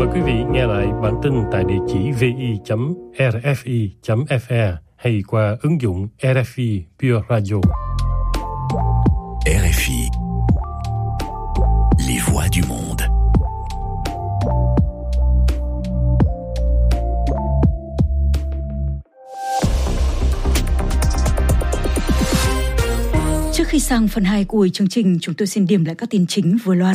quý vị nghe lại bản tin tại địa chỉ vi.rfi.fr hay qua ứng dụng RFI Pure Radio. RFI, les voix du monde. Trước khi sang phần 2 của chương trình, chúng tôi xin điểm lại các tin chính vừa loan.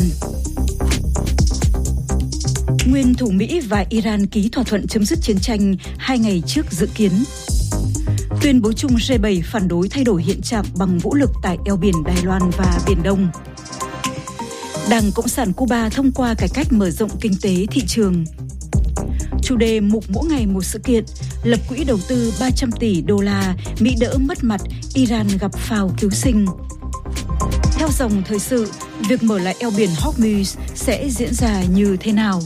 Nguyên thủ Mỹ và Iran ký thỏa thuận chấm dứt chiến tranh 2 ngày trước dự kiến. Tuyên bố chung G7 phản đối thay đổi hiện trạng bằng vũ lực tại eo biển Đài Loan và Biển Đông. Đảng Cộng sản Cuba thông qua cải cách mở rộng kinh tế thị trường. Chủ đề mục mỗi ngày một sự kiện, lập quỹ đầu tư 300 tỷ đô la, Mỹ đỡ mất mặt, Iran gặp phao cứu sinh. Theo dòng thời sự, việc mở lại eo biển Hormuz sẽ diễn ra như thế nào?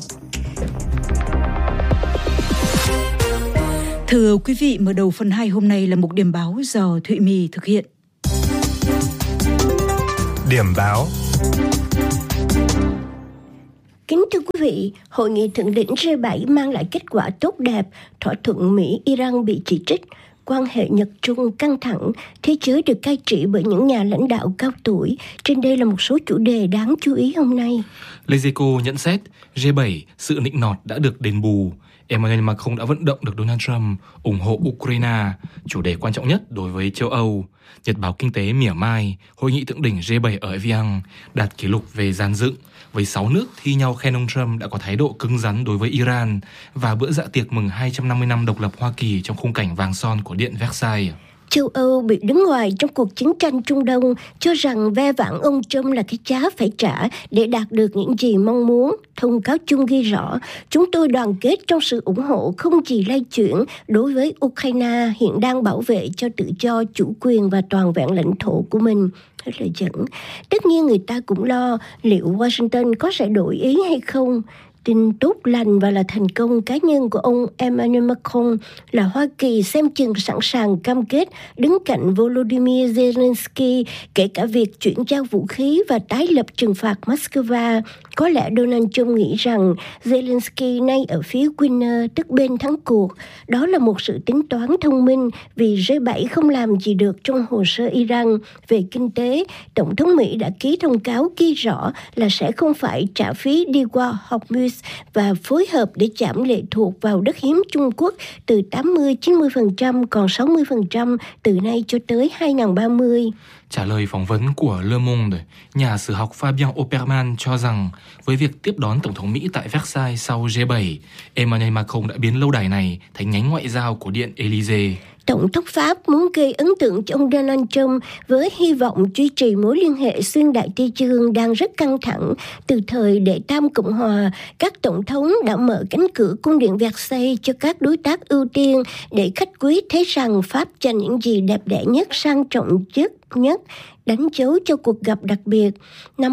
Thưa quý vị, mở đầu phần 2 hôm nay là mục điểm báo do Thụy My thực hiện. Điểm báo. Kính thưa quý vị, hội nghị thượng đỉnh G7 mang lại kết quả tốt đẹp, thỏa thuận Mỹ-Iran bị chỉ trích, quan hệ Nhật-Trung căng thẳng, thế giới được cai trị bởi những nhà lãnh đạo cao tuổi. Trên đây là một số chủ đề đáng chú ý hôm nay. Lezeco nhận xét, G7, sự nịnh nọt đã được đền bù. Emmanuel Macron đã vận động được Donald Trump ủng hộ Ukraine, chủ đề quan trọng nhất đối với châu Âu. Nhật báo Kinh tế mỉa mai, hội nghị thượng đỉnh G7 ở Evian đạt kỷ lục về dàn dựng, với 6 nước thi nhau khen ông Trump đã có thái độ cứng rắn đối với Iran và bữa dạ tiệc mừng 250 năm độc lập Hoa Kỳ trong khung cảnh vàng son của Điện Versailles. Châu Âu bị đứng ngoài trong cuộc chiến tranh Trung Đông, cho rằng ve vãn ông Trump là cái giá phải trả để đạt được những gì mong muốn. Thông cáo chung ghi rõ, chúng tôi đoàn kết trong sự ủng hộ không chỉ lay chuyển đối với Ukraine hiện đang bảo vệ cho tự do, chủ quyền và toàn vẹn lãnh thổ của mình. Hết lời dẫn. Tất nhiên người ta cũng lo liệu Washington có sẽ đổi ý hay không. Tin tốt lành và là thành công cá nhân của ông Emmanuel Macron là Hoa Kỳ xem chừng sẵn sàng cam kết đứng cạnh Volodymyr Zelensky, kể cả việc chuyển giao vũ khí và tái lập trừng phạt Moscow. Có lẽ Donald Trump nghĩ rằng Zelensky nay ở phía winner, tức bên thắng cuộc. Đó là một sự tính toán thông minh vì G7 không làm gì được trong hồ sơ Iran. Về kinh tế, Tổng thống Mỹ đã ký thông cáo ghi rõ là sẽ không phải trả phí đi qua Hormuz và phối hợp để giảm lệ thuộc vào đất hiếm Trung Quốc từ 80-90% còn 60% từ nay cho tới 2030. Trả lời phỏng vấn của Le Monde, nhà sử học Fabien Opperman cho rằng với việc tiếp đón Tổng thống Mỹ tại Versailles sau G7, Emmanuel Macron đã biến lâu đài này thành nhánh ngoại giao của Điện Élysée. Tổng thống Pháp muốn gây ấn tượng cho ông Donald Trump với hy vọng duy trì mối liên hệ xuyên Đại Tây Dương đang rất căng thẳng. Từ thời Đệ Tam Cộng Hòa, các tổng thống đã mở cánh cửa cung điện Versailles cho các đối tác ưu tiên để khách quý thấy rằng Pháp dành những gì đẹp đẽ nhất, sang trọng nhất, đánh dấu cho cuộc gặp đặc biệt. Năm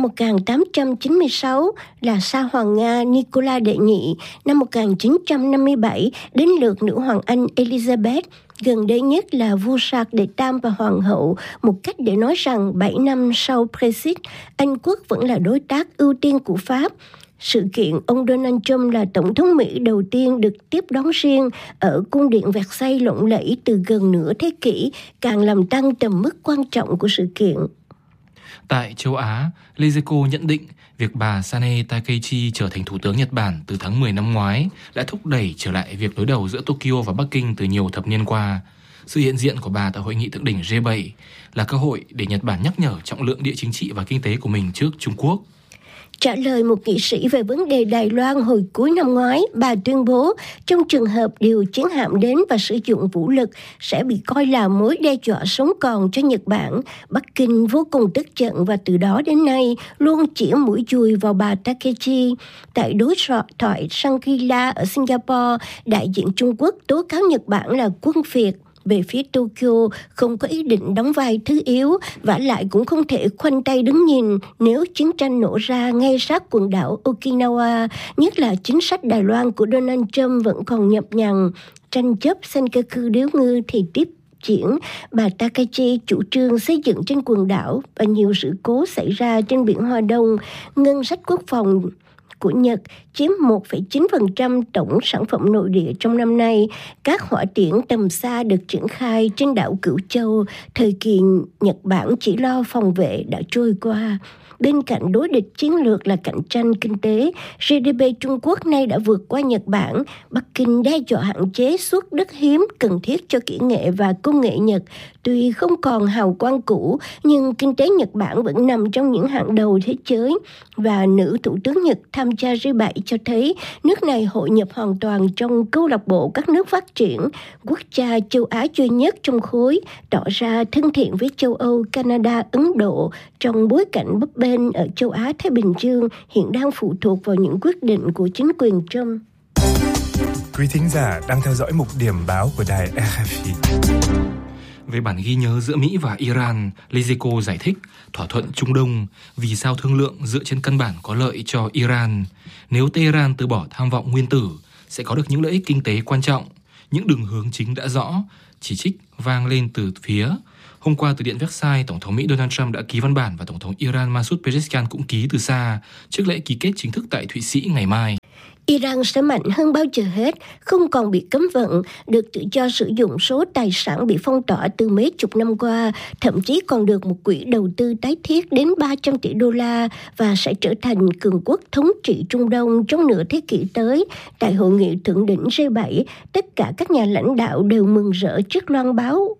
1896 là Sa Hoàng Nga Nicola Đệ Nhị, năm 1957 đến lượt nữ hoàng Anh Elizabeth, gần đây nhất là vua Charles đệ Tam và hoàng hậu, một cách để nói rằng 7 năm sau Brexit, Anh quốc vẫn là đối tác ưu tiên của Pháp. Sự kiện ông Donald Trump là Tổng thống Mỹ đầu tiên được tiếp đón riêng ở cung điện Versailles lộng lẫy từ gần nửa thế kỷ, càng làm tăng tầm mức quan trọng của sự kiện. Tại châu Á, Lezeco nhận định việc bà Sane Takeichi trở thành thủ tướng Nhật Bản từ tháng 10 năm ngoái đã thúc đẩy trở lại việc đối đầu giữa Tokyo và Bắc Kinh từ nhiều thập niên qua. Sự hiện diện của bà tại hội nghị thượng đỉnh G7 là cơ hội để Nhật Bản nhắc nhở trọng lượng địa chính trị và kinh tế của mình trước Trung Quốc. Trả lời một nghị sĩ về vấn đề Đài Loan hồi cuối năm ngoái, bà tuyên bố trong trường hợp điều chiến hạm đến và sử dụng vũ lực sẽ bị coi là mối đe dọa sống còn cho Nhật Bản. Bắc Kinh vô cùng tức giận và từ đó đến nay luôn chĩa mũi dùi vào bà Takeichi. Tại đối thoại Shangri-La ở Singapore, đại diện Trung Quốc tố cáo Nhật Bản là quân phiệt. Về phía Tokyo không có ý định đóng vai thứ yếu, vả lại cũng không thể khoanh tay đứng nhìn nếu chiến tranh nổ ra ngay sát quần đảo Okinawa, nhất là chính sách Đài Loan của Donald Trump vẫn còn nhập nhằng. Tranh chấp Senkaku điếu ngư thì tiếp diễn. Bà Takaichi chủ trương xây dựng trên quần đảo và nhiều sự cố xảy ra trên biển Hoa Đông. Ngân sách quốc phòng của Nhật chiếm 1,9% tổng sản phẩm nội địa trong năm nay. Các hỏa tiễn tầm xa được triển khai trên đảo Cửu Châu, thời kỳ Nhật Bản chỉ lo phòng vệ đã trôi qua. Bên cạnh đối địch chiến lược là cạnh tranh kinh tế, GDP Trung Quốc nay đã vượt qua Nhật Bản. Bắc Kinh đe dọa hạn chế xuất đất hiếm cần thiết cho kỹ nghệ và công nghệ Nhật. Tuy không còn hào quang cũ, nhưng kinh tế Nhật Bản vẫn nằm trong những hạng đầu thế giới. Và nữ thủ tướng Nhật tham gia G7 cho thấy nước này hội nhập hoàn toàn trong câu lạc bộ các nước phát triển, quốc gia châu Á duy nhất trong khối, tỏ ra thân thiện với châu Âu, Canada, Ấn Độ trong bối cảnh bấp bênh ở châu Á Thái Bình Dương hiện đang phụ thuộc vào những quyết định của chính quyền Trump. Quý thính giả đang theo dõi mục điểm báo của đài RFI. Về bản ghi nhớ giữa Mỹ và Iran, Liziko giải thích thỏa thuận Trung Đông vì sao thương lượng dựa trên căn bản có lợi cho Iran. Nếu Tehran từ bỏ tham vọng nguyên tử, sẽ có được những lợi ích kinh tế quan trọng. Những đường hướng chính đã rõ, chỉ trích vang lên từ phía. Hôm qua, từ Điện Versailles, Tổng thống Mỹ Donald Trump đã ký văn bản và Tổng thống Iran Masoud Pezeshkian cũng ký từ xa trước lễ ký kết chính thức tại Thụy Sĩ ngày mai. Iran sẽ mạnh hơn bao giờ hết, không còn bị cấm vận, được tự do sử dụng số tài sản bị phong tỏa từ mấy chục năm qua, thậm chí còn được một quỹ đầu tư tái thiết đến 300 tỷ đô la và sẽ trở thành cường quốc thống trị Trung Đông trong nửa thế kỷ tới. Tại hội nghị thượng đỉnh G7, tất cả các nhà lãnh đạo đều mừng rỡ trước loan báo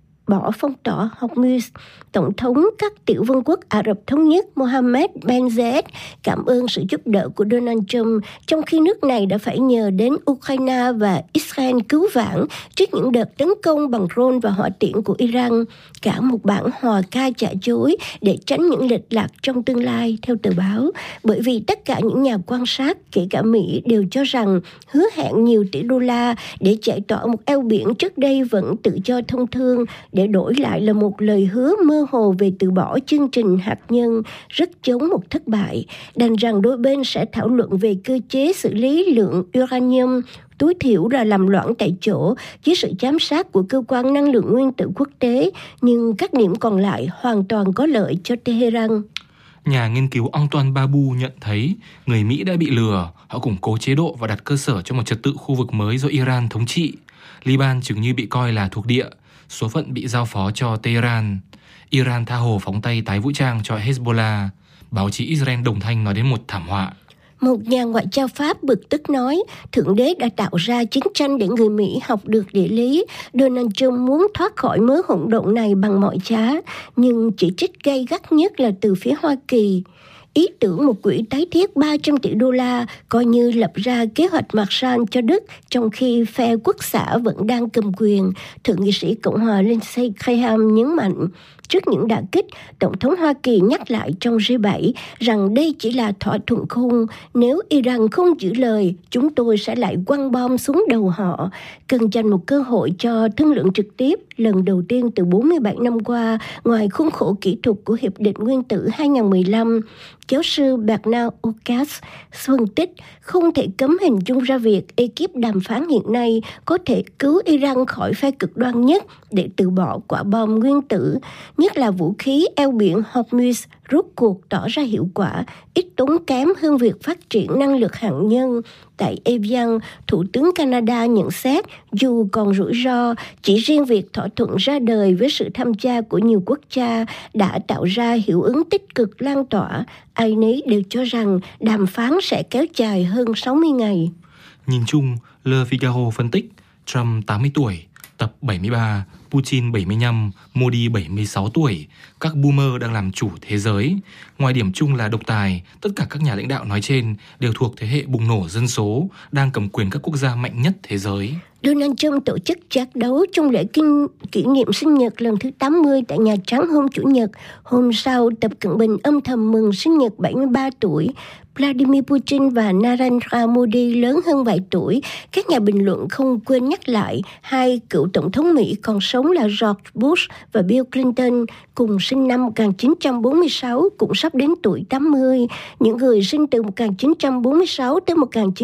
bỏ phong tỏa Hormuz. Tổng thống các tiểu vương quốc Ả Rập Thống Nhất Mohammed bin Zayed cảm ơn sự giúp đỡ của Donald Trump, trong khi nước này đã phải nhờ đến Ukraine và Israel cứu vãn trước những đợt tấn công bằng drone và hỏa tiễn của Iran. Cả một bản hòa ca giả dối để tránh những lệch lạc trong tương lai, theo tờ báo, bởi vì tất cả những nhà quan sát, kể cả Mỹ, đều cho rằng hứa hẹn nhiều tỷ đô la để giải tỏa một eo biển trước đây vẫn tự do thông thương, để đổi lại là một lời hứa mơ hồ về từ bỏ chương trình hạt nhân, rất giống một thất bại. Đành rằng đôi bên sẽ thảo luận về cơ chế xử lý lượng uranium, tối thiểu là làm loãng tại chỗ dưới sự giám sát của cơ quan năng lượng nguyên tử quốc tế, nhưng các điểm còn lại hoàn toàn có lợi cho Tehran. Nhà nghiên cứu Antoine Babu nhận thấy người Mỹ đã bị lừa, họ củng cố chế độ và đặt cơ sở cho một trật tự khu vực mới do Iran thống trị. Liban chừng như bị coi là thuộc địa, số phận bị giao phó cho Tehran. Iran tha hồ phóng tay tái vũ trang cho Hezbollah. Báo chí Israel đồng thanh nói đến một thảm họa. Một nhà ngoại giao Pháp bực tức nói, Thượng Đế đã tạo ra chiến tranh để người Mỹ học được địa lý. Donald Trump muốn thoát khỏi mớ hỗn độn này bằng mọi giá, nhưng chỉ trích gay gắt nhất là từ phía Hoa Kỳ. Ý tưởng một quỹ tái thiết 300 tỷ đô la coi như lập ra kế hoạch Marshall cho Đức, trong khi phe quốc xã vẫn đang cầm quyền, Thượng nghị sĩ Cộng hòa Lindsey Graham nhấn mạnh. Trước những đả kích, Tổng thống Hoa Kỳ nhắc lại trong G7 rằng đây chỉ là thỏa thuận khung. Nếu Iran không giữ lời, chúng tôi sẽ lại quăng bom xuống đầu họ. Cần dành một cơ hội cho thương lượng trực tiếp, lần đầu tiên từ 47 năm qua, ngoài khuôn khổ kỹ thuật của Hiệp định Nguyên tử 2015. Giáo sư Bernard Ocas phân tích không thể cấm hình dung ra việc ekip đàm phán hiện nay có thể cứu Iran khỏi phe cực đoan nhất để từ bỏ quả bom nguyên tử, nhất là vũ khí eo biển Hormuz rốt cuộc tỏ ra hiệu quả, ít tốn kém hơn việc phát triển năng lực hạt nhân. Tại Evian, Thủ tướng Canada nhận xét dù còn rủi ro, chỉ riêng việc thỏa thuận ra đời với sự tham gia của nhiều quốc gia đã tạo ra hiệu ứng tích cực lan tỏa. Ai nấy đều cho rằng đàm phán sẽ kéo dài hơn 60 ngày. Nhìn chung, Le Figaro phân tích Trump 80 tuổi, Tập 73, Putin 75, Modi 76 tuổi, các boomer đang làm chủ thế giới. Ngoài điểm chung là độc tài, tất cả các nhà lãnh đạo nói trên đều thuộc thế hệ bùng nổ dân số, đang cầm quyền các quốc gia mạnh nhất thế giới. Donald Trump tổ chức trác đấu trong lễ kỷ niệm sinh nhật lần thứ 80 tại Nhà Trắng hôm Chủ nhật. Hôm sau, Tập Cận Bình âm thầm mừng sinh nhật 73 tuổi. Vladimir Putin và Narendra Modi lớn hơn vài tuổi. Các nhà bình luận không quên nhắc lại hai cựu tổng thống Mỹ còn sống là George Bush và Bill Clinton, cùng sinh năm 1946, cũng sắp đến tuổi 80. Những người sinh từ 1946 tới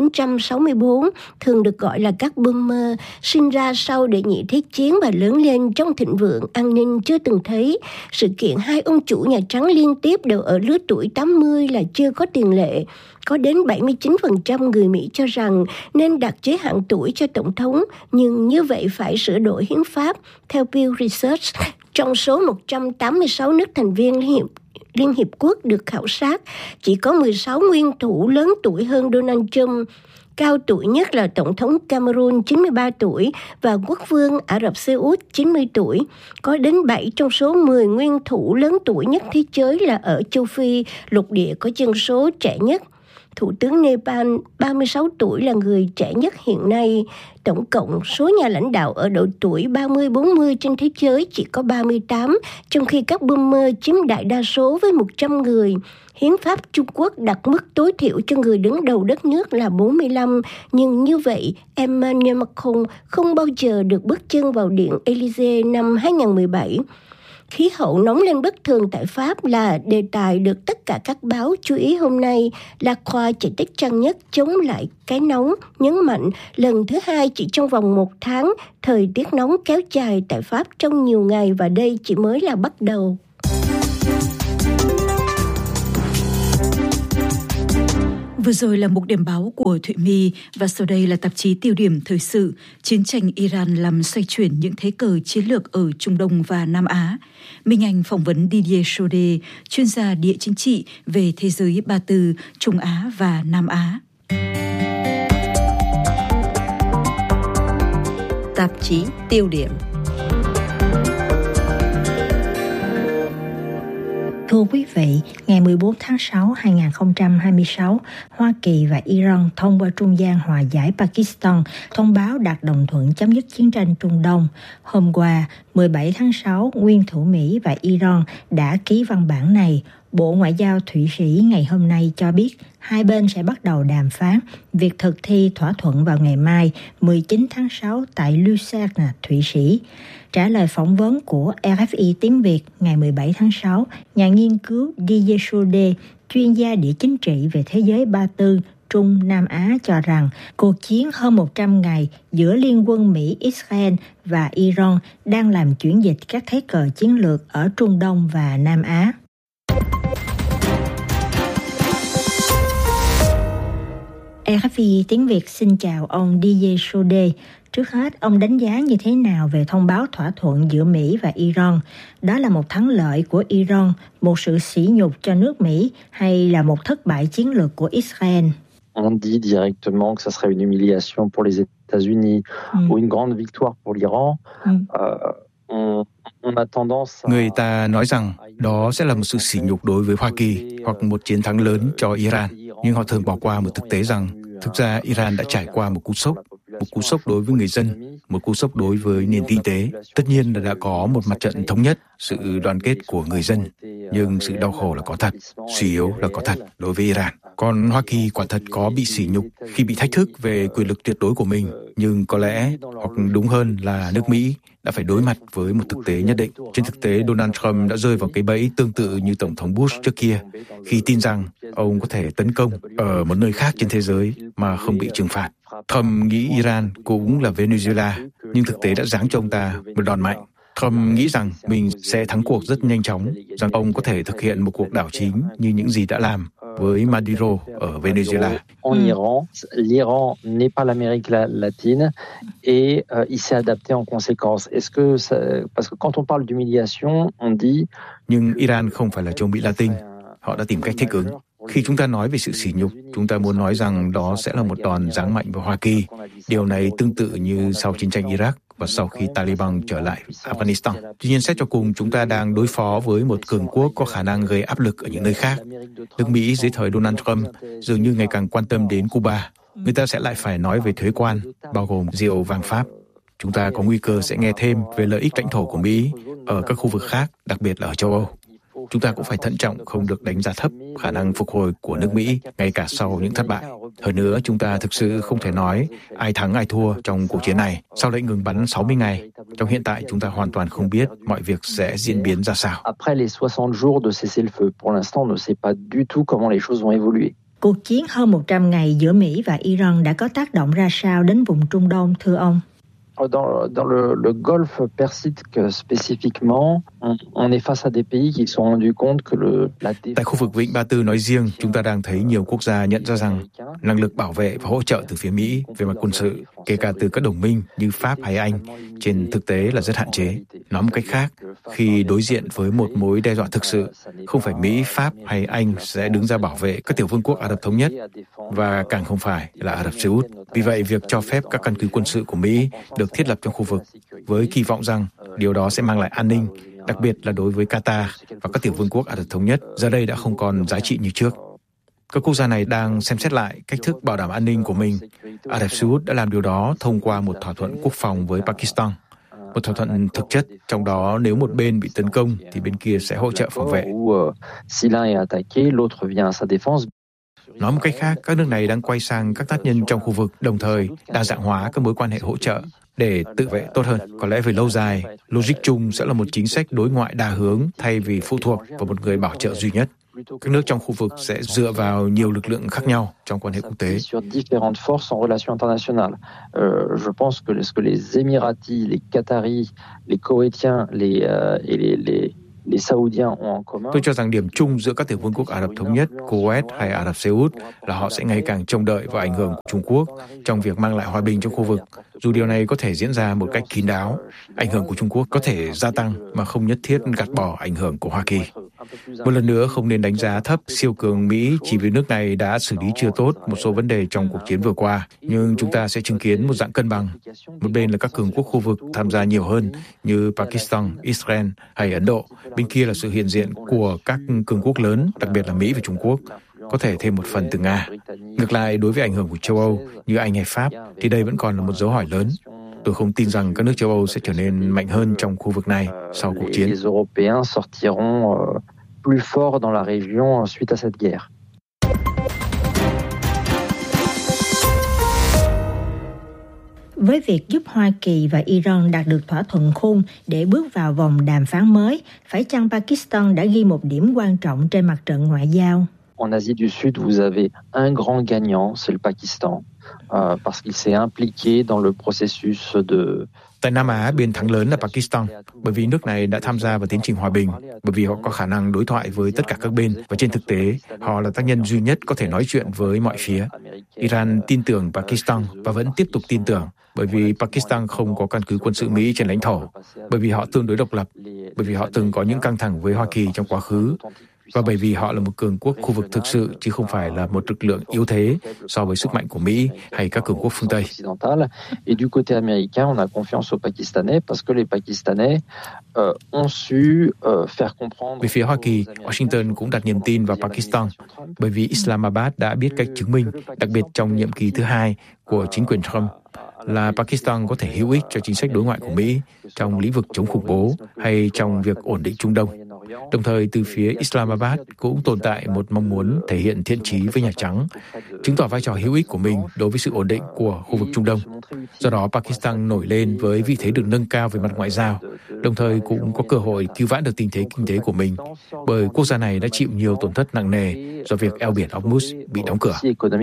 1964 thường được gọi là các boomer, sinh ra sau đệ nhị thế chiến và lớn lên trong thịnh vượng an ninh chưa từng thấy. Sự kiện hai ông chủ Nhà Trắng liên tiếp đều ở lứa tuổi 80 là chưa có tiền lệ. Có đến 79% người Mỹ cho rằng nên đặt giới hạn tuổi cho tổng thống, nhưng như vậy phải sửa đổi hiến pháp. Theo Pew Research, trong số 186 nước thành viên Liên Hiệp Quốc được khảo sát, chỉ có 16 nguyên thủ lớn tuổi hơn Donald Trump. Cao tuổi nhất là Tổng thống Cameroon 93 tuổi và Quốc vương Ả Rập Xê Út 90 tuổi. Có đến 7 trong số 10 nguyên thủ lớn tuổi nhất thế giới là ở châu Phi, lục địa có dân số trẻ nhất. Thủ tướng Nepal 36 tuổi là người trẻ nhất hiện nay. Tổng cộng, số nhà lãnh đạo ở độ tuổi 30-40 trên thế giới chỉ có 38, trong khi các boomer chiếm đại đa số với 100 người. Hiến pháp Trung Quốc đặt mức tối thiểu cho người đứng đầu đất nước là 45, nhưng như vậy, Emmanuel Macron không bao giờ được bước chân vào Điện Élysée năm 2017. Khí hậu nóng lên bất thường tại Pháp là đề tài được tất cả các báo chú ý hôm nay. La Croix chạy tích trang nhất chống lại cái nóng, nhấn mạnh lần thứ 2 chỉ trong vòng 1 tháng, thời tiết nóng kéo dài tại Pháp trong nhiều ngày và đây chỉ mới là bắt đầu. Vừa rồi là mục điểm báo của Thụy My và sau đây là tạp chí Tiêu điểm thời sự. Chiến tranh Iran làm xoay chuyển những thế cờ chiến lược ở Trung Đông và Nam Á. Minh Anh phỏng vấn Didier Chaudet, chuyên gia địa chính trị về thế giới Ba Tư, Trung Á và Nam Á. Tạp chí Tiêu điểm. Thưa quý vị, ngày 14 tháng 6, 2026, Hoa Kỳ và Iran thông qua trung gian hòa giải Pakistan thông báo đạt đồng thuận chấm dứt chiến tranh Trung Đông. Hôm qua, 17 tháng 6, nguyên thủ Mỹ và Iran đã ký văn bản này. Bộ Ngoại giao Thụy Sĩ ngày hôm nay cho biết hai bên sẽ bắt đầu đàm phán việc thực thi thỏa thuận vào ngày mai 19 tháng 6 tại Lucerne, Thụy Sĩ. Trả lời phỏng vấn của RFI tiếng Việt ngày 17 tháng 6, nhà nghiên cứu Didier Chaudet, chuyên gia địa chính trị về thế giới Ba Tư, Trung Nam Á cho rằng cuộc chiến hơn 100 ngày giữa Liên quân Mỹ, Israel và Iran đang làm chuyển dịch các thế cờ chiến lược ở Trung Đông và Nam Á. RFI tiếng Việt xin chào ông Didier Chaudet. Trước hết, ông đánh giá như thế nào về thông báo thỏa thuận giữa Mỹ và Iran? Đó là một thắng lợi của Iran, một sự sỉ nhục cho nước Mỹ hay là một thất bại chiến lược của Israel? On dit directement que ça serait une humiliation pour les États-Unis ou une grande victoire pour l'Iran. Người ta nói rằng đó sẽ là một sự sỉ nhục đối với Hoa Kỳ hoặc một chiến thắng lớn cho Iran. Nhưng họ thường bỏ qua một thực tế rằng thực ra Iran đã trải qua một cú sốc đối với người dân, một cú sốc đối với nền kinh tế. Tất nhiên là đã có một mặt trận thống nhất, sự đoàn kết của người dân, nhưng sự đau khổ là có thật, suy yếu là có thật đối với Iran. Còn Hoa Kỳ quả thật có bị sỉ nhục khi bị thách thức về quyền lực tuyệt đối của mình, nhưng có lẽ, hoặc đúng hơn là nước Mỹ, đã phải đối mặt với một thực tế nhất định. Trên thực tế, Donald Trump đã rơi vào cái bẫy tương tự như Tổng thống Bush trước kia, khi tin rằng ông có thể tấn công ở một nơi khác trên thế giới mà không bị trừng phạt. Trump nghĩ Iran cũng là Venezuela, nhưng thực tế đã giáng cho ông ta một đòn mạnh. Trump nghĩ rằng mình sẽ thắng cuộc rất nhanh chóng, rằng ông có thể thực hiện một cuộc đảo chính như những gì đã làm với Maduro ở Venezuela. En Iran, l'Iran n'est pas l'Amérique latine et il s'est adapté en conséquence. Est-ce que parce que quand on parle d'humiliation, on dit nhưng Iran không phải là châu Mỹ Latin, họ đã tìm cách thích ứng. Khi chúng ta nói về sự sỉ nhục, chúng ta muốn nói rằng đó sẽ là một đòn giáng mạnh vào Hoa Kỳ. Điều này tương tự như sau chiến tranh Iraq và sau khi Taliban trở lại Afghanistan. Tuy nhiên, xét cho cùng, chúng ta đang đối phó với một cường quốc có khả năng gây áp lực ở những nơi khác. Nước Mỹ dưới thời Donald Trump dường như ngày càng quan tâm đến Cuba. Người ta sẽ lại phải nói về thuế quan, bao gồm rượu vàng Pháp. Chúng ta có nguy cơ sẽ nghe thêm về lợi ích lãnh thổ của Mỹ ở các khu vực khác, đặc biệt là ở châu Âu. Chúng ta cũng phải thận trọng không được đánh giá thấp khả năng phục hồi của nước Mỹ ngay cả sau những thất bại. Hơn nữa, chúng ta thực sự không thể nói ai thắng ai thua trong cuộc chiến này. Sau lệnh ngừng bắn 60 ngày, trong hiện tại chúng ta hoàn toàn không biết mọi việc sẽ diễn biến ra sao. Après les 60 jours de cessez-le-feu, pour l'instant, on ne sait pas du tout comment les choses vont évoluer. Cuộc chiến hơn 100 ngày giữa Mỹ và Iran đã có tác động ra sao đến vùng Trung Đông, thưa ông? Dans le Golfe Persique spécifiquement, Tại khu vực Vịnh Ba Tư nói riêng, chúng ta đang thấy nhiều quốc gia nhận ra rằng năng lực bảo vệ và hỗ trợ từ phía Mỹ về mặt quân sự, kể cả từ các đồng minh như Pháp hay Anh, trên thực tế là rất hạn chế. Nói một cách khác, khi đối diện với một mối đe dọa thực sự, không phải Mỹ, Pháp hay Anh sẽ đứng ra bảo vệ các tiểu vương quốc Ả Rập Thống Nhất, và càng không phải là Ả Rập Xê Út. Vì vậy, việc cho phép các căn cứ quân sự của Mỹ được thiết lập trong khu vực, với kỳ vọng rằng điều đó sẽ mang lại an ninh, đặc biệt là đối với Qatar và các tiểu vương quốc Ả Rập Thống Nhất, giờ đây đã không còn giá trị như trước. Các quốc gia này đang xem xét lại cách thức bảo đảm an ninh của mình. Ả Rập Xê Út đã làm điều đó thông qua một thỏa thuận quốc phòng với Pakistan. Một thỏa thuận thực chất, trong đó nếu một bên bị tấn công thì bên kia sẽ hỗ trợ phòng vệ. Nói một cách khác, các nước này đang quay sang các tác nhân trong khu vực, đồng thời đa dạng hóa các mối quan hệ hỗ trợ để tự vệ tốt hơn. Có lẽ về lâu dài, logic chung sẽ là một chính sách đối ngoại đa hướng thay vì phụ thuộc vào một người bảo trợ duy nhất. Các nước trong khu vực sẽ dựa vào nhiều lực lượng khác nhau trong quan hệ quốc tế. Tôi cho rằng điểm chung giữa các tiểu vương quốc Ả Rập Thống Nhất, Kuwait hay Ả Rập Xê Út là họ sẽ ngày càng trông đợi vào ảnh hưởng của Trung Quốc trong việc mang lại hòa bình trong khu vực. Dù điều này có thể diễn ra một cách kín đáo, ảnh hưởng của Trung Quốc có thể gia tăng mà không nhất thiết gạt bỏ ảnh hưởng của Hoa Kỳ. Một lần nữa, không nên đánh giá thấp siêu cường Mỹ chỉ vì nước này đã xử lý chưa tốt một số vấn đề trong cuộc chiến vừa qua. Nhưng chúng ta sẽ chứng kiến một dạng cân bằng. Một bên là các cường quốc khu vực tham gia nhiều hơn như Pakistan, Israel hay Ấn Độ. Bên kia là sự hiện diện của các cường quốc lớn, đặc biệt là Mỹ và Trung Quốc, có thể thêm một phần từ Nga. Ngược lại, đối với ảnh hưởng của châu Âu như Anh hay Pháp thì đây vẫn còn là một dấu hỏi lớn. Tôi không tin rằng các nước châu Âu sẽ trở nên mạnh hơn trong khu vực này sau cuộc chiến. Với việc giúp Hoa Kỳ và Iran đạt được thỏa thuận khung để bước vào vòng đàm phán mới, phải chăng Pakistan đã ghi một điểm quan trọng trên mặt trận ngoại giao? En Asie du Sud, vous avez un grand gagnant, c'est le Pakistan, parce qu'il s'est impliqué dans le processus de... Tại Nam Á, bên thắng lớn là Pakistan, bởi vì nước này đã tham gia vào tiến trình hòa bình, bởi vì họ có khả năng đối thoại với tất cả các bên, và trên thực tế, họ là tác nhân duy nhất có thể nói chuyện với mọi phía. Iran tin tưởng Pakistan và vẫn tiếp tục tin tưởng, bởi vì Pakistan không có căn cứ quân sự Mỹ trên lãnh thổ, bởi vì họ tương đối độc lập, bởi vì họ từng có những căng thẳng với Hoa Kỳ trong quá khứ, và bởi vì họ là một cường quốc khu vực thực sự chứ không phải là một lực lượng yếu thế so với sức mạnh của Mỹ hay các cường quốc phương Tây. Et du côté américain, on a confiance aux Pakistanais parce que les Pakistanais ont su faire comprendre. Về phía Hoa Kỳ, Washington cũng đặt niềm tin vào Pakistan bởi vì Islamabad đã biết cách chứng minh, đặc biệt trong nhiệm kỳ thứ 2 của chính quyền Trump, là Pakistan có thể hữu ích cho chính sách đối ngoại của Mỹ trong lĩnh vực chống khủng bố hay trong việc ổn định Trung Đông. Đồng thời, từ phía Islamabad cũng tồn tại một mong muốn thể hiện thiện chí với Nhà Trắng, chứng tỏ vai trò hữu ích của mình đối với sự ổn định của khu vực Trung Đông. Do đó, Pakistan nổi lên với vị thế được nâng cao về mặt ngoại giao, đồng thời cũng có cơ hội cứu vãn được tình thế kinh tế của mình, bởi quốc gia này đã chịu nhiều tổn thất nặng nề do việc eo biển Hormuz bị đóng cửa.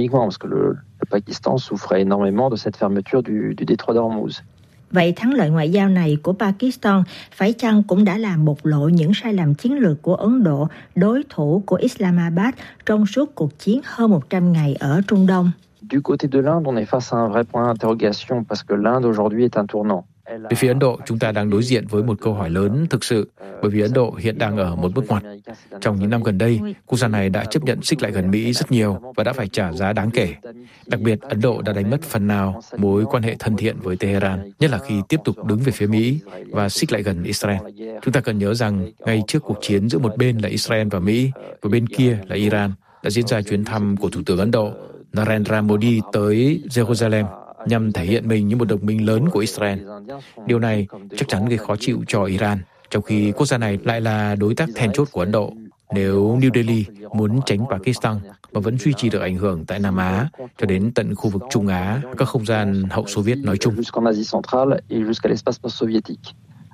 Vậy thắng lợi ngoại giao này của Pakistan phải chăng cũng đã làm bộc lộ những sai lầm chiến lược của Ấn Độ, đối thủ của Islamabad trong suốt cuộc chiến hơn 100 ngày ở Trung Đông? Du côté de l'Inde, on est face à un vrai point d'interrogation parce que l'Inde aujourd'hui est un tournant. Về phía Ấn Độ, chúng ta đang đối diện với một câu hỏi lớn thực sự, bởi vì Ấn Độ hiện đang ở một bước ngoặt. Trong những năm gần đây, quốc gia này đã chấp nhận xích lại gần Mỹ rất nhiều và đã phải trả giá đáng kể. Đặc biệt, Ấn Độ đã đánh mất phần nào mối quan hệ thân thiện với Tehran, nhất là khi tiếp tục đứng về phía Mỹ và xích lại gần Israel. Chúng ta cần nhớ rằng, ngay trước cuộc chiến giữa một bên là Israel và Mỹ, và bên kia là Iran, đã diễn ra chuyến thăm của Thủ tướng Ấn Độ Narendra Modi tới Jerusalem nhằm thể hiện mình như một đồng minh lớn của Israel. Điều này chắc chắn gây khó chịu cho Iran, trong khi quốc gia này lại là đối tác then chốt của Ấn Độ. Nếu New Delhi muốn tránh Pakistan mà vẫn duy trì được ảnh hưởng tại Nam Á cho đến tận khu vực Trung Á, các không gian hậu Xô Viết nói chung.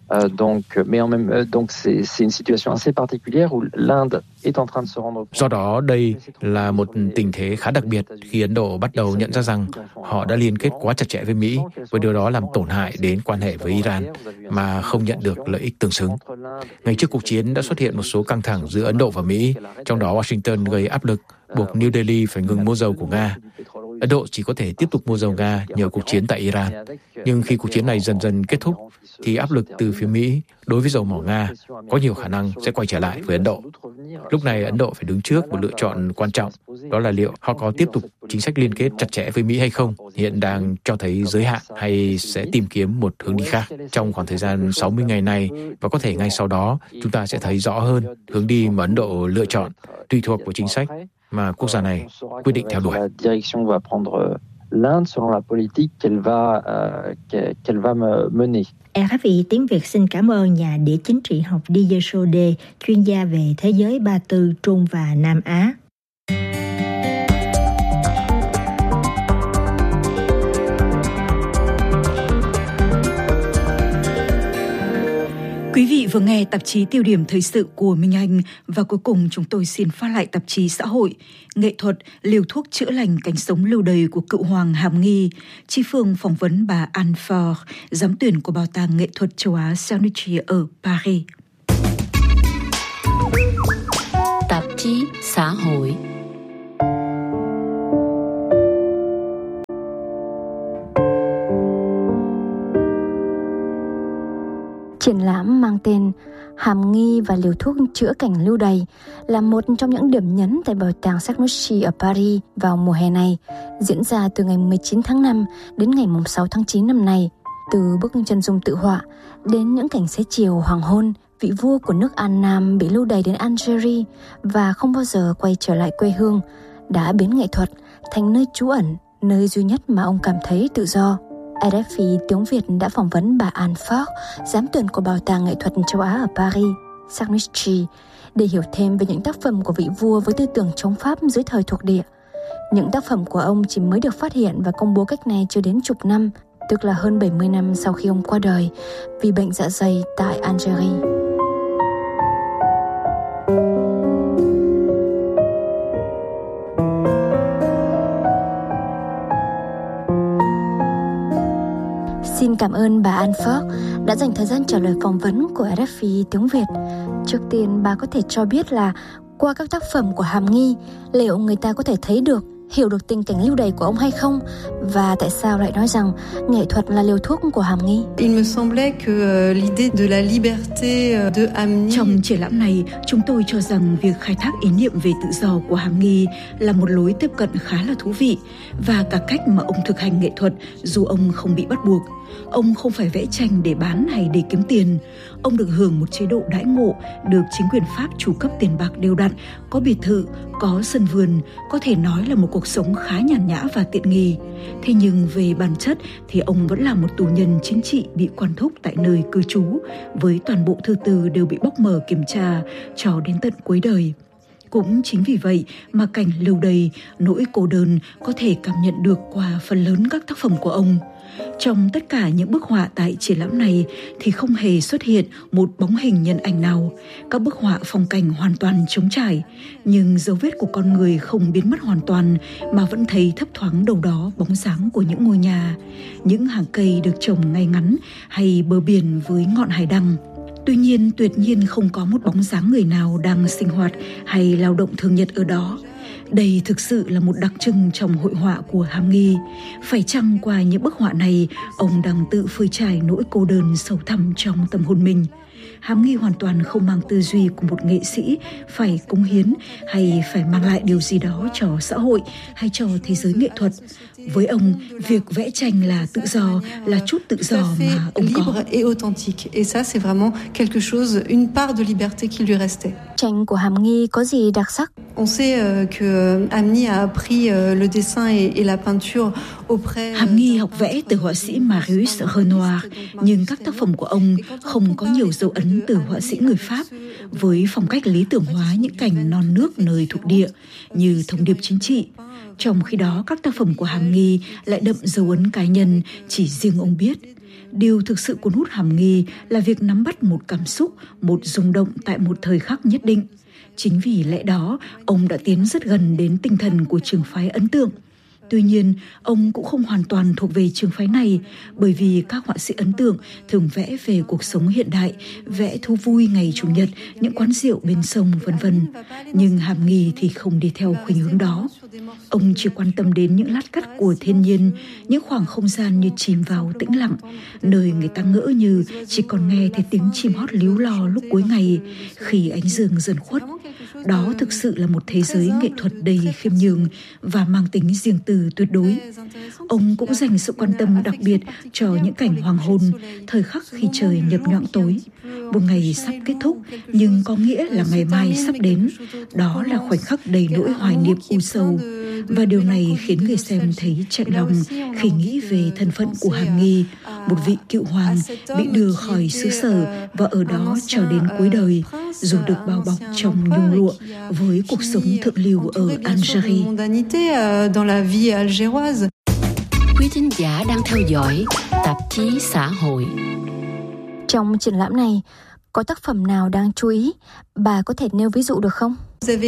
Donc c'est une situation assez particulière où l'Inde est en train de se rendre compte. Do đó đây là một tình thế khá đặc biệt khi Ấn Độ bắt đầu nhận ra rằng họ đã liên kết quá chặt chẽ với Mỹ, và điều đó làm tổn hại đến quan hệ với Iran mà không nhận được lợi ích tương xứng. Ngay trước cuộc chiến đã xuất hiện một số căng thẳng giữa Ấn Độ và Mỹ, trong đó Washington gây áp lực buộc New Delhi phải ngừng mua dầu của Nga. Ấn Độ chỉ có thể tiếp tục mua dầu Nga nhờ cuộc chiến tại Iran. Nhưng khi cuộc chiến này dần dần kết thúc, thì áp lực từ phía Mỹ đối với dầu mỏ Nga có nhiều khả năng sẽ quay trở lại với Ấn Độ. Lúc này Ấn Độ phải đứng trước một lựa chọn quan trọng, đó là liệu họ có tiếp tục chính sách liên kết chặt chẽ với Mỹ hay không, hiện đang cho thấy giới hạn, hay sẽ tìm kiếm một hướng đi khác. Trong khoảng thời gian 60 ngày này, và có thể ngay sau đó, chúng ta sẽ thấy rõ hơn hướng đi mà Ấn Độ lựa chọn, tùy thuộc vào chính sách mà quốc gia này quyết định theo đuổi. L'Inde selon la politique qu'elle va mener. RFI tiếng Việt xin cảm ơn nhà địa chính trị học Didier Sode, chuyên gia về thế giới Ba Tư, Trung và Nam Á. Quý vị vừa nghe tạp chí Tiêu điểm thời sự của Minh Anh, và cuối cùng chúng tôi xin phát lại tạp chí Xã hội, nghệ thuật, liều thuốc chữa lành cánh sống lưu đày của cựu hoàng Hàm Nghi. Chi Phương phỏng vấn bà Anne Faure, giám tuyển của Bảo tàng Nghệ thuật Châu Á Cernucci ở Paris. Tạp chí Xã hội. Triển lãm mang tên Hàm Nghi và liều thuốc chữa cảnh lưu đày là một trong những điểm nhấn tại Bảo tàng Cernucci ở Paris vào mùa hè này, diễn ra từ ngày 19 tháng 5 đến ngày 6 tháng 9 năm nay. Từ bức chân dung tự họa đến những cảnh xế chiều hoàng hôn, vị vua của nước An Nam bị lưu đày đến Algeria và không bao giờ quay trở lại quê hương, đã biến nghệ thuật thành nơi trú ẩn, nơi duy nhất mà ông cảm thấy tự do. RFI tiếng Việt đã phỏng vấn bà Anne Faure, giám tuyển của Bảo tàng Nghệ thuật Châu Á ở Paris, Cernucci, để hiểu thêm về những tác phẩm của vị vua với tư tưởng chống Pháp dưới thời thuộc địa. Những tác phẩm của ông chỉ mới được phát hiện và công bố cách này chưa đến chục năm, tức là hơn 70 năm sau khi ông qua đời vì bệnh dạ dày tại Algeria. Xin cảm ơn bà Anne Faure đã dành thời gian trả lời phỏng vấn của RFI tiếng Việt. Trước tiên, bà có thể cho biết là qua các tác phẩm của Hàm Nghi, liệu người ta có thể thấy được, hiểu được tình cảnh lưu đày của ông hay không? Và tại sao lại nói rằng nghệ thuật là liều thuốc của Hàm Nghi? Trong triển lãm này, chúng tôi cho rằng việc khai thác ý niệm về tự do của Hàm Nghi là một lối tiếp cận khá là thú vị, và cả cách mà ông thực hành nghệ thuật dù ông không bị bắt buộc. Ông không phải vẽ tranh để bán hay để kiếm tiền. Ông được hưởng một chế độ đãi ngộ, được chính quyền Pháp chu cấp tiền bạc đều đặn, có biệt thự, có sân vườn, có thể nói là một cuộc sống khá nhàn nhã và tiện nghi. Thế nhưng về bản chất thì ông vẫn là một tù nhân chính trị bị quản thúc tại nơi cư trú, với toàn bộ thư từ đều bị bóc mở kiểm tra cho đến tận cuối đời. Cũng chính vì vậy mà cảnh lưu đày, nỗi cô đơn có thể cảm nhận được qua phần lớn các tác phẩm của ông. Trong tất cả những bức họa tại triển lãm này thì không hề xuất hiện một bóng hình nhân ảnh nào. Các bức họa phong cảnh hoàn toàn trống trải, nhưng dấu vết của con người không biến mất hoàn toàn, mà vẫn thấy thấp thoáng đâu đó bóng dáng của những ngôi nhà, những hàng cây được trồng ngay ngắn, hay bờ biển với ngọn hải đăng. Tuy nhiên, tuyệt nhiên không có một bóng dáng người nào đang sinh hoạt hay lao động thường nhật ở đó. Đây thực sự là một đặc trưng trong hội họa của Hàm Nghi. Phải chăng qua những bức họa này, ông đang tự phơi trải nỗi cô đơn sâu thẳm trong tâm hồn mình? Hàm Nghi hoàn toàn không mang tư duy của một nghệ sĩ phải cống hiến hay phải mang lại điều gì đó cho xã hội hay cho thế giới nghệ thuật. Với ông, việc vẽ tranh là tự do, là chút tự do mà ông có. Tranh của Hàm Nghi có gì đặc sắc? Hàm Nghi học vẽ từ họa sĩ Marius Renoir, nhưng các tác phẩm của ông không có nhiều dấu ấn từ họa sĩ người Pháp, với phong cách lý tưởng hóa những cảnh non nước nơi thuộc địa như thông điệp chính trị. Trong khi đó, các tác phẩm của Hàm Nghi lại đậm dấu ấn cá nhân chỉ riêng ông biết. Điều thực sự cuốn hút Hàm Nghi là việc nắm bắt một cảm xúc, một rung động tại một thời khắc nhất định. Chính vì lẽ đó, ông đã tiến rất gần đến tinh thần của trường phái ấn tượng. Tuy nhiên, ông cũng không hoàn toàn thuộc về trường phái này, bởi vì các họa sĩ ấn tượng thường vẽ về cuộc sống hiện đại, vẽ thú vui ngày Chủ nhật, những quán rượu bên sông, v.v. Nhưng Hàm Nghi thì không đi theo khuynh hướng đó. Ông chỉ quan tâm đến những lát cắt của thiên nhiên, những khoảng không gian như chìm vào tĩnh lặng, nơi người ta ngỡ như chỉ còn nghe thấy tiếng chim hót líu lo lúc cuối ngày, khi ánh dương dần khuất. Đó thực sự là một thế giới nghệ thuật đầy khiêm nhường và mang tính riêng tư tuyệt đối. Ông cũng dành sự quan tâm đặc biệt cho những cảnh hoàng hôn, thời khắc khi trời nhập nhoạng tối. Một ngày sắp kết thúc, nhưng có nghĩa là ngày mai sắp đến. Đó là khoảnh khắc đầy nỗi hoài niệm u sâu. Và điều này khiến người xem thấy chạnh lòng khi nghĩ về thân phận của Hàm Nghi, một vị cựu hoàng bị đưa khỏi xứ sở và ở đó cho đến cuối đời, dù được bao bọc trong nhung lụa với cuộc sống thượng lưu ở Algerie. Quý thính giả đang theo dõi tạp chí xã hội. Trong triển lãm này, có tác phẩm nào đáng chú ý? Bà có thể nêu ví dụ được không?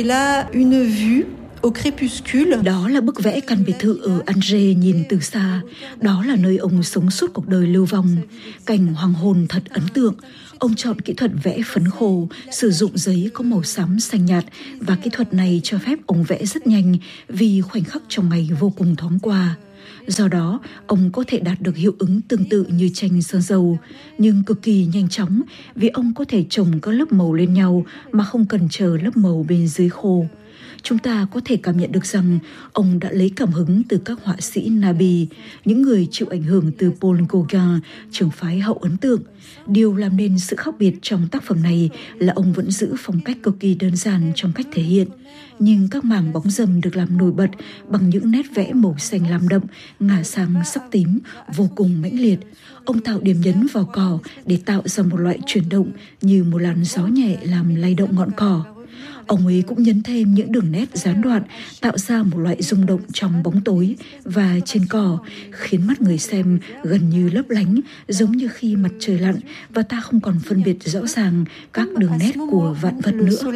Đó là bức vẽ căn biệt thự ở Alger nhìn từ xa. Đó là nơi ông sống suốt cuộc đời lưu vong. Cảnh hoàng hôn thật ấn tượng. Ông chọn kỹ thuật vẽ phấn khô, sử dụng giấy có màu xám xanh nhạt, và kỹ thuật này cho phép ông vẽ rất nhanh vì khoảnh khắc trong ngày vô cùng thoáng qua. Do đó, ông có thể đạt được hiệu ứng tương tự như tranh sơn dầu, nhưng cực kỳ nhanh chóng vì ông có thể chồng các lớp màu lên nhau mà không cần chờ lớp màu bên dưới khô. Chúng ta có thể cảm nhận được rằng ông đã lấy cảm hứng từ các họa sĩ Nabi, những người chịu ảnh hưởng từ Paul Gauguin, trường phái hậu ấn tượng. Điều làm nên sự khác biệt trong tác phẩm này là ông vẫn giữ phong cách cực kỳ đơn giản trong cách thể hiện, nhưng các mảng bóng râm được làm nổi bật bằng những nét vẽ màu xanh lam đậm, ngả sang sắc tím, vô cùng mãnh liệt. Ông tạo điểm nhấn vào cỏ để tạo ra một loại chuyển động như một làn gió nhẹ làm lay động ngọn cỏ. Ông ấy cũng nhấn thêm những đường nét gián đoạn, tạo ra một loại rung động trong bóng tối và trên cỏ, khiến mắt người xem gần như lấp lánh, giống như khi mặt trời lặn và ta không còn phân biệt rõ ràng các đường nét của vạn vật nữa.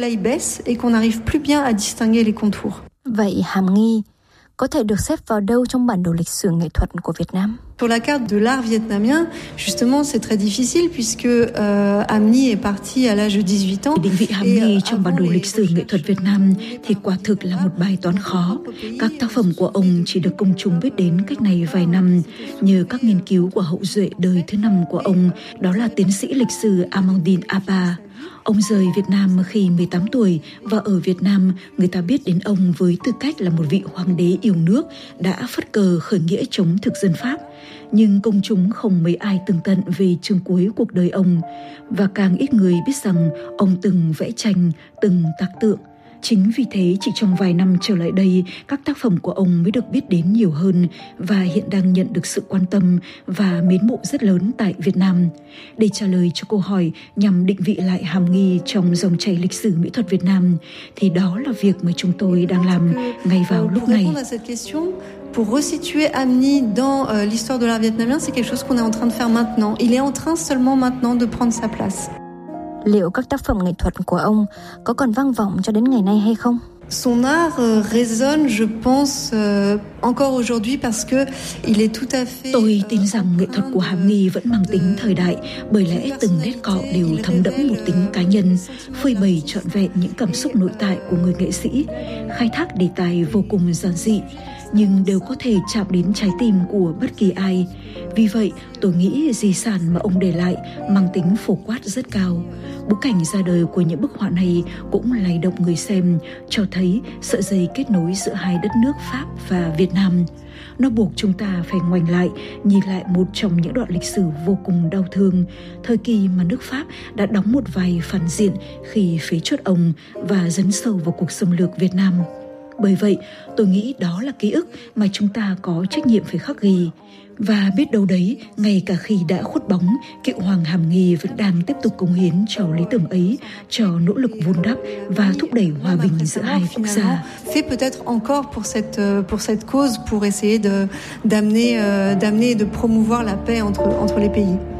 Vậy Hàm Nghi có thể được xếp vào đâu trong bản đồ lịch sử nghệ thuật của Việt Nam? Sur la carte de l'art vietnamien, justement, c'est très difficile puisque Ham Nghi est parti à l'âge de 18 ans. Định vị Hàm Nghi trong bản đồ lịch sử nghệ thuật Việt Nam thì quả thực là một bài toán khó. Các tác phẩm của ông chỉ được công chúng biết đến cách này vài năm nhờ các nghiên cứu của hậu duệ đời thứ 5 của ông, đó là tiến sĩ lịch sử Amandine Apa. Ông rời Việt Nam khi 18 tuổi và ở Việt Nam người ta biết đến ông với tư cách là một vị hoàng đế yêu nước đã phất cờ khởi nghĩa chống thực dân Pháp. Nhưng công chúng không mấy ai tường tận về chương cuối cuộc đời ông, và càng ít người biết rằng ông từng vẽ tranh, từng tác tượng. Chính vì thế chỉ trong vài năm trở lại đây, các tác phẩm của ông mới được biết đến nhiều hơn và hiện đang nhận được sự quan tâm và mến mộ rất lớn tại Việt Nam. Để trả lời cho câu hỏi nhằm định vị lại Hàm Nghi trong dòng chảy lịch sử mỹ thuật Việt Nam, thì đó là việc mà chúng tôi đang làm ngay vào lúc này. Pour resituer Ham Nghi dans l'histoire de l'art vietnamien, c'est quelque chose qu'on est en train de faire maintenant. Il est en train seulement maintenant de prendre sa place. Liệu các tác phẩm nghệ thuật của ông có còn vang vọng cho đến ngày nay hay không? Son art résonne, je pense, encore aujourd'hui parce que il est tout à fait. Tôi tin rằng nghệ thuật của Hàm Nghi vẫn mang tính thời đại, bởi lẽ từng nét cọ đều thấm đẫm một tính cá nhân, phơi bày trọn vẹn những cảm xúc nội tại của người nghệ sĩ, khai thác đề tài vô cùng giản dị, nhưng đều có thể chạm đến trái tim của bất kỳ ai. Vì vậy, tôi nghĩ di sản mà ông để lại mang tính phổ quát rất cao. Bối cảnh ra đời của những bức họa này cũng lay động người xem, cho thấy sợi dây kết nối giữa hai đất nước Pháp và Việt Nam. Nó buộc chúng ta phải ngoảnh lại, nhìn lại một trong những đoạn lịch sử vô cùng đau thương, thời kỳ mà nước Pháp đã đóng một vai phản diện khi phế truất ông và dấn sâu vào cuộc xâm lược Việt Nam. Bởi vậy, tôi nghĩ đó là ký ức mà chúng ta có trách nhiệm phải khắc ghi. Và biết đâu đấy, ngay cả khi đã khuất bóng, cựu hoàng Hàm Nghi vẫn đang tiếp tục cống hiến cho lý tưởng ấy, cho nỗ lực vun đắp và thúc đẩy hòa bình giữa hai quốc gia. Fait peut-être encore pour cette cause, pour essayer d'amener et de promouvoir la paix entre les pays.